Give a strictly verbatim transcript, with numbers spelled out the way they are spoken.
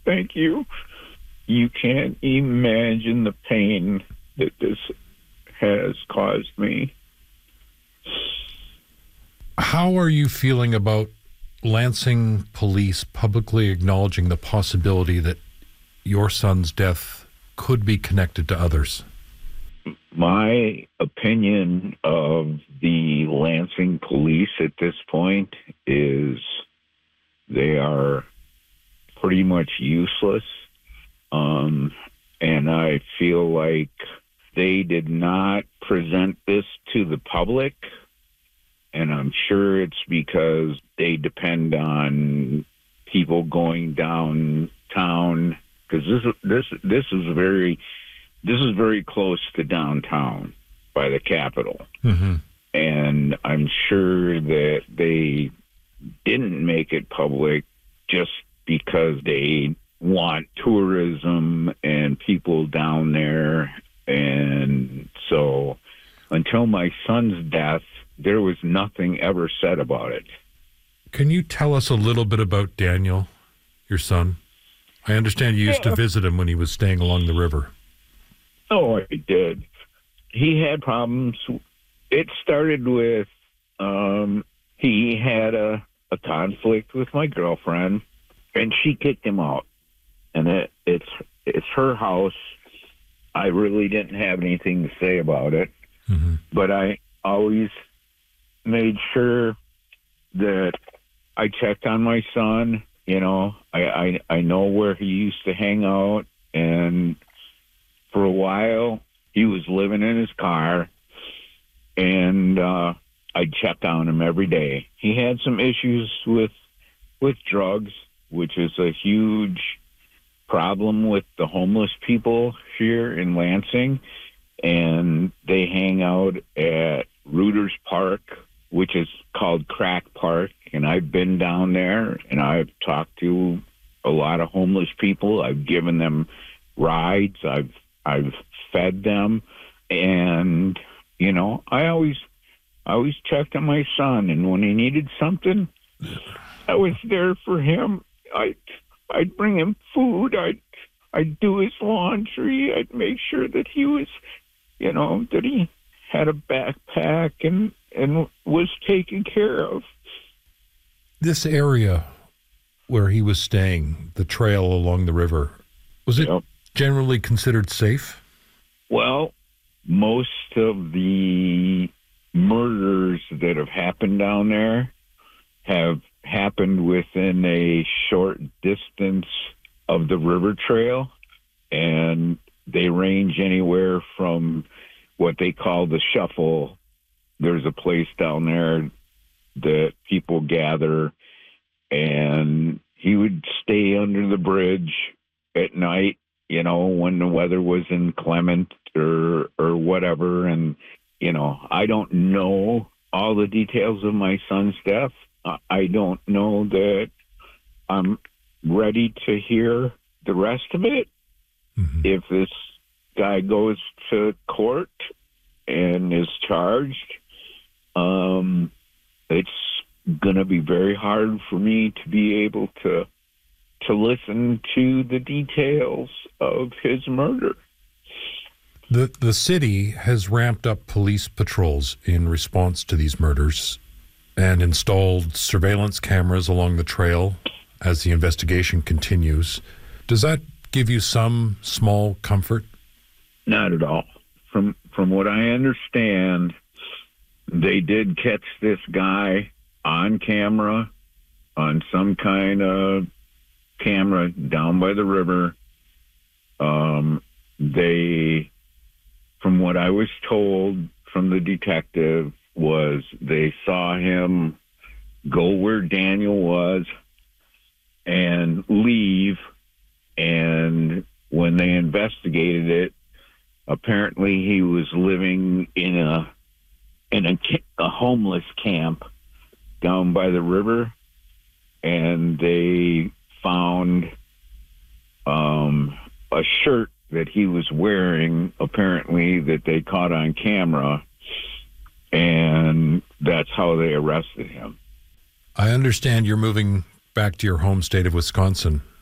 Thank you. You can't imagine the pain that this has caused me. How are you feeling about Lansing police publicly acknowledging the possibility that your son's death could be connected to others? My opinion of the Lansing police at this point is they are pretty much useless. Um, and I feel like they did not present this to the public. And I'm sure it's because they depend on people going downtown, because this this this is very this is very close to downtown by the Capitol, mm-hmm. and I'm sure that they didn't make it public just because they want tourism and people down there. And so until my son's death, there was nothing ever said about it. Can you tell us a little bit about Daniel, your son? I understand you used yeah. to visit him when he was staying along the river. Oh, I did. He had problems. It started with um, he had a, a conflict with my girlfriend, and she kicked him out. And it, it's it's her house. I really didn't have anything to say about it, mm-hmm. but I always made sure that I checked on my son. You know, I, I, I know where he used to hang out, and for a while he was living in his car, and uh, I checked on him every day. He had some issues with with drugs, which is a huge problem with the homeless people here in Lansing, and they hang out at Reuters Park, which is called Crack Park, and I've been down there, and I've talked to a lot of homeless people. I've given them rides. I've I've fed them, and you know, I always I always checked on my son, and when he needed something, I was there for him. I I'd bring him food. I'd I'd do his laundry. I'd make sure that he was, you know, that he had a backpack and and was taken care of. This area where he was staying, the trail along the river, was it Yep. generally considered safe? Well, most of the murders that have happened down there have happened within a short distance of the river trail, and they range anywhere from what they call the shuffle. There's a place down there that people gather, and he would stay under the bridge at night, you know, when the weather was inclement or or whatever. And, you know, I don't know all the details of my son's death. I don't know that I'm ready to hear the rest of it. Mm-hmm. If this guy goes to court and is charged, um, it's going to be very hard for me to be able to to listen to the details of his murder. The the city has ramped up police patrols in response to these murders and installed surveillance cameras along the trail as the investigation continues. Does that give you some small comfort? Not at all. From from what I understand, they did catch this guy on camera, on some kind of camera down by the river. Um, they, from what I was told from the detective, was they saw him go where Daniel was and leave, and when they investigated it, apparently he was living in a in a, a homeless camp down by the river, and they found um, a shirt that he was wearing, apparently, that they caught on camera, and that's how they arrested him. I understand you're moving back to your home state of Wisconsin.